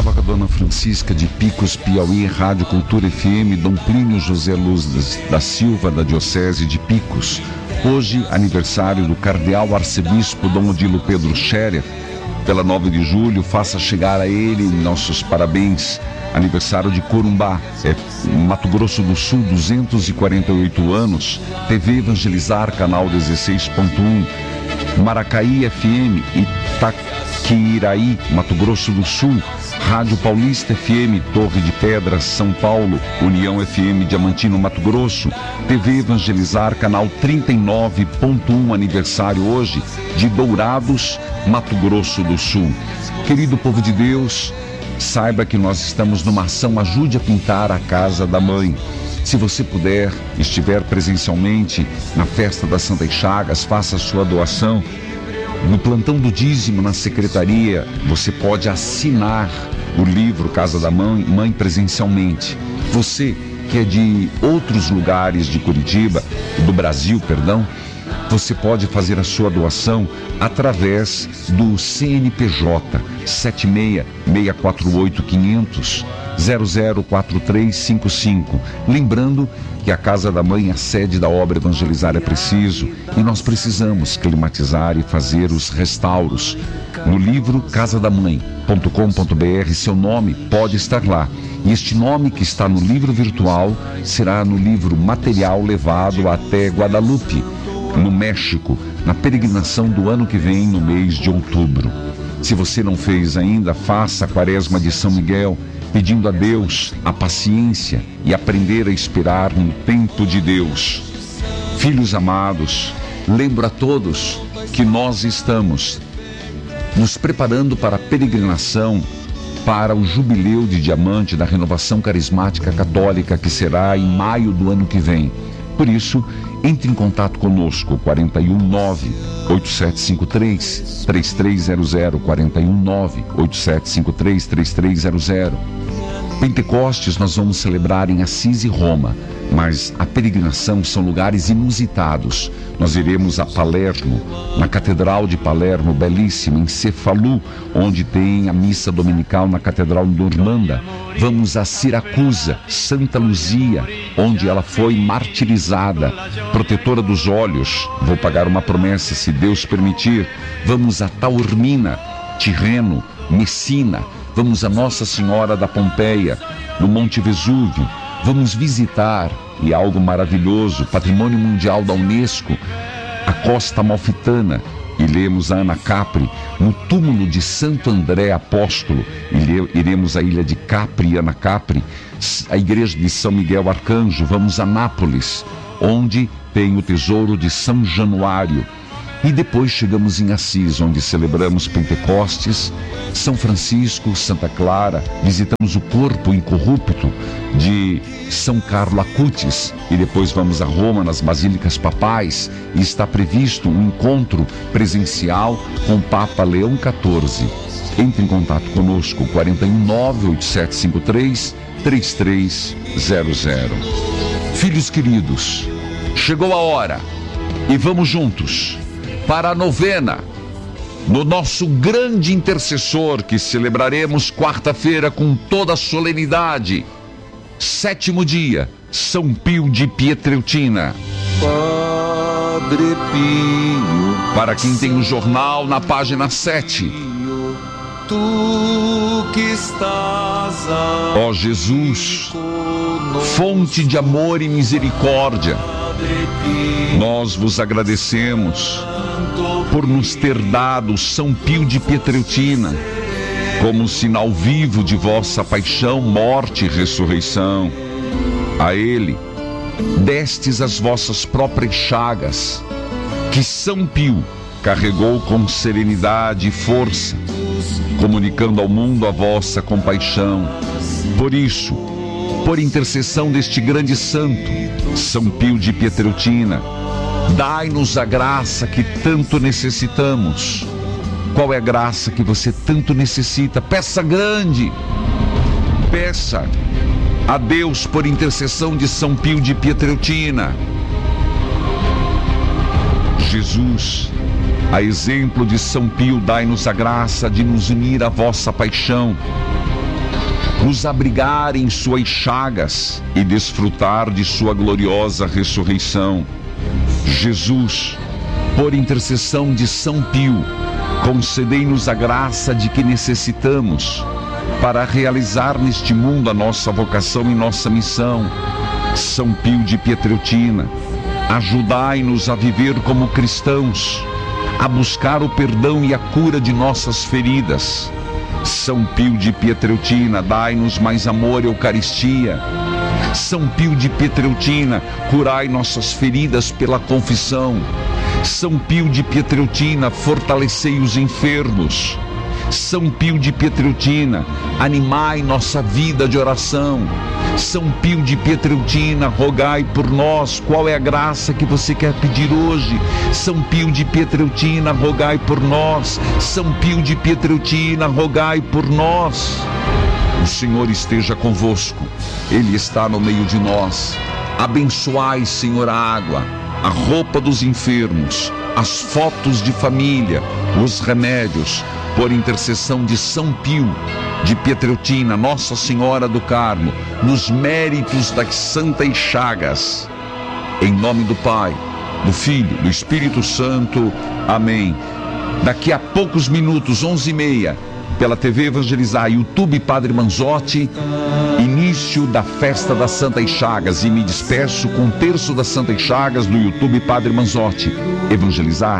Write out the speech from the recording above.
falava com a dona Francisca de Picos, Piauí, Rádio Cultura FM, Dom Plínio José Luz da Silva, da Diocese de Picos. Hoje, aniversário do Cardeal Arcebispo Dom Odilo Pedro Scherer. Pela 9 de julho, faça chegar a ele nossos parabéns. Aniversário de Corumbá, Mato Grosso do Sul, 248 anos. TV Evangelizar, canal 16.1. Maracaí FM, Itaquiraí, Mato Grosso do Sul. Rádio Paulista FM, Torre de Pedras, São Paulo. União FM, Diamantino, Mato Grosso. TV Evangelizar, canal 39.1, aniversário hoje de Dourados, Mato Grosso do Sul. Querido povo de Deus, saiba que nós estamos numa ação Ajude a Pintar a Casa da Mãe. Se você puder, estiver presencialmente na festa das Santas Chagas, faça a sua doação. No plantão do dízimo, na secretaria, você pode assinar o livro Casa da Mãe presencialmente. Você que é de outros lugares de Curitiba, do Brasil, perdão, você pode fazer a sua doação através do CNPJ 7664850004355. Lembrando que a Casa da Mãe é a sede da obra Evangelizar é Preciso e nós precisamos climatizar e fazer os restauros. No livro casadamãe.com.br, seu nome pode estar lá. E este nome que está no livro virtual será no livro material levado até Guadalupe, no México, na peregrinação do ano que vem, no mês de outubro. Se você não fez ainda, faça a Quaresma de São Miguel, pedindo a Deus a paciência e aprender a esperar no tempo de Deus. Filhos amados, lembro a todos que nós estamos nos preparando para a peregrinação para o Jubileu de Diamante da Renovação Carismática Católica, que será em maio do ano que vem. Por isso, entre em contato conosco, 419-8753-3300, 419-8753-3300. Pentecostes nós vamos celebrar em Assis e Roma, mas a peregrinação são lugares inusitados. Nós iremos a Palermo, na Catedral de Palermo, belíssima, em Cefalu, onde tem a missa dominical na Catedral Normanda. Vamos a Siracusa, Santa Luzia, onde ela foi martirizada, protetora dos olhos. Vou pagar uma promessa, se Deus permitir. Vamos a Taormina, Tirreno, Messina. Vamos a Nossa Senhora da Pompeia, no Monte Vesúvio. Vamos visitar, e algo maravilhoso, Patrimônio Mundial da Unesco, a Costa Amalfitana. Iremos a Anacapri, no túmulo de Santo André Apóstolo. Iremos à ilha de Capri e Anacapri, a igreja de São Miguel Arcanjo. Vamos a Nápoles, onde tem o tesouro de São Januário. E depois chegamos em Assis, onde celebramos Pentecostes, São Francisco, Santa Clara, visitamos o corpo incorrupto de São Carlo Acutis e depois vamos a Roma, nas Basílicas Papais, e está previsto um encontro presencial com o Papa Leão XIV. Entre em contato conosco, 419-8753-3300. Filhos queridos, chegou a hora e vamos juntos para a novena, no nosso grande intercessor, que celebraremos quarta-feira com toda a solenidade. 7º dia, São Pio de Pietreutina. Padre Pio, para quem tem o jornal, na página 7. Tu que estás ó Jesus, fonte de amor e misericórdia, nós vos agradecemos por nos ter dado São Pio de Pietreutina como sinal vivo de vossa paixão, morte e ressurreição. A ele destes as vossas próprias chagas, que São Pio carregou com serenidade e força, comunicando ao mundo a vossa compaixão. Por isso, por intercessão deste grande santo, São Pio de Pietreutina, dai-nos a graça que tanto necessitamos. Qual é a graça que você tanto necessita? Peça grande. Peça a Deus por intercessão de São Pio de Pietreutina. Jesus, a exemplo de São Pio, dai-nos a graça de nos unir à vossa paixão, nos abrigar em suas chagas e desfrutar de sua gloriosa ressurreição. Jesus, por intercessão de São Pio, concedei-nos a graça de que necessitamos para realizar neste mundo a nossa vocação e nossa missão. São Pio de Pietrelcina, ajudai-nos a viver como cristãos, a buscar o perdão e a cura de nossas feridas. São Pio de Pietrelcina, dai-nos mais amor e Eucaristia. São Pio de Pietrelcina, curai nossas feridas pela confissão. São Pio de Pietrelcina, fortalecei os enfermos. São Pio de Pietrelcina, animai nossa vida de oração. São Pio de Pietrelcina, rogai por nós. Qual é a graça que você quer pedir hoje? São Pio de Pietrelcina, rogai por nós. São Pio de Pietrelcina, rogai por nós. O Senhor esteja convosco, Ele está no meio de nós. Abençoai, Senhor, a água, a roupa dos enfermos, as fotos de família, os remédios, por intercessão de São Pio de Pietrelcina, Nossa Senhora do Carmo, nos méritos das Santas Chagas. Em nome do Pai, do Filho, do Espírito Santo. Amém. Daqui a poucos minutos, 11h30, pela TV Evangelizar, YouTube Padre Manzotti, início da festa das Santas Chagas. E me despeço com o terço das Santas Chagas do YouTube Padre Manzotti. Evangelizar